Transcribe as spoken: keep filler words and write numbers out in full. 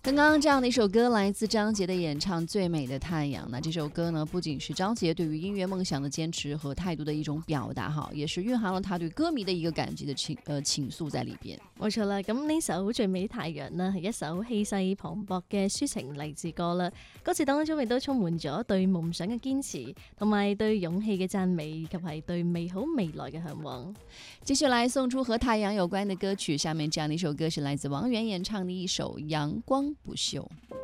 刚刚这样的一首歌来自张杰的演唱《最美的太陽》。那這首歌呢，不僅是張杰對於音樂夢想的堅持和態度的一種表達哈，也是蘊含了他對歌迷的一個感激的情呃情愫在裏邊。 冇錯啦，咁呢首《最美的太陽》呢，係一首氣勢磅礴嘅抒情勵志歌啦。歌詞當中亦都充滿咗對夢想嘅堅持，同埋對勇氣嘅讚美，以及係對美好未來嘅向往。 繼續來送出和太陽有關的歌曲，下面這樣的一首歌是來自王源演唱的一首《陽光不朽》。